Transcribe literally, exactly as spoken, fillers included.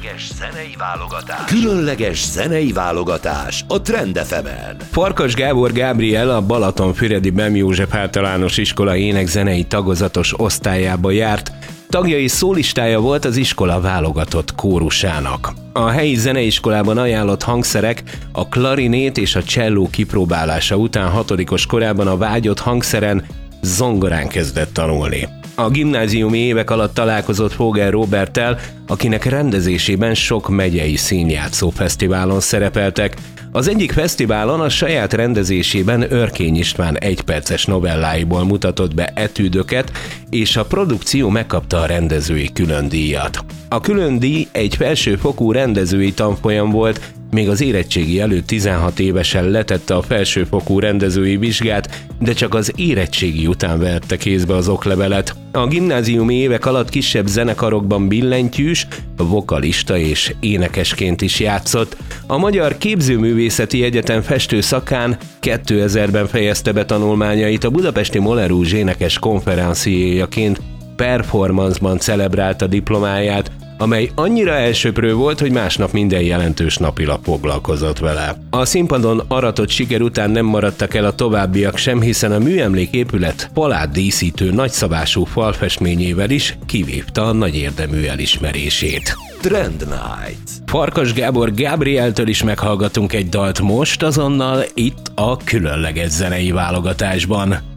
Zenei válogatás. Különleges zenei válogatás a Trend ef emen. Farkas Gábor Gábriel a Balatonfüredi Bem József Általános Iskola énekzenei tagozatos osztályába járt, tagja és szólistája volt az iskola válogatott kórusának. A helyi zeneiskolában ajánlott hangszerek, a klarinét és a cselló kipróbálása után hatodikos korában a vágyott hangszeren, zongorán kezdett tanulni. A gimnáziumi évek alatt találkozott Vogel Róberttel, akinek rendezésében sok megyei színjátszó fesztiválon szerepeltek. Az egyik fesztiválon a saját rendezésében Örkény István egyperces novelláiból mutatott be etűdöket, és a produkció megkapta a rendezői különdíjat. A különdíj egy felsőfokú rendezői tanfolyam volt, még az érettségi előtt tizenhat évesen letette a felsőfokú rendezői vizsgát, de csak az érettségi után vette kézbe az oklevelet. A gimnáziumi évek alatt kisebb zenekarokban billentyűs, vokalista és énekesként is játszott. A Magyar Képzőművészeti Egyetem festőszakán kétezerben fejezte be tanulmányait, a budapesti Moulin Rouge énekes konferenciéjaként performanceban celebrálta diplomáját, amely annyira elsöprő volt, hogy másnap minden jelentős napilap foglalkozott vele. A színpadon aratott siker után nem maradtak el a továbbiak sem, hiszen a műemléképület palát díszítő nagyszabású falfestményével is kivívta a nagy érdemű elismerését. Trend Night. Farkas Gábor Gábrieltől is meghallgatunk egy dalt most, azonnal itt a különleges zenei válogatásban.